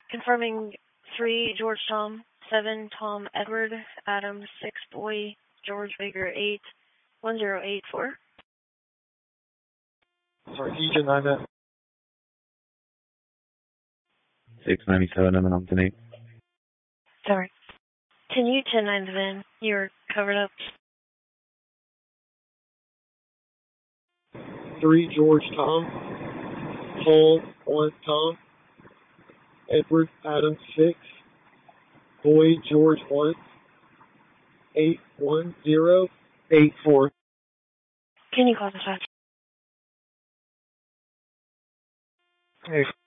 Confirming 3 George Tom, 7 Tom Edward, Adam 6 Boy, George Baker 8, 1084. Sorry, can you deny that? 697 Eminent 8. Sorry. Can you 10-9 the van? You're covered up. 3 George Tom, Paul 1 Tom, Edward Adam 6, Boy George 1, 81084. Can you call the fast? Hey.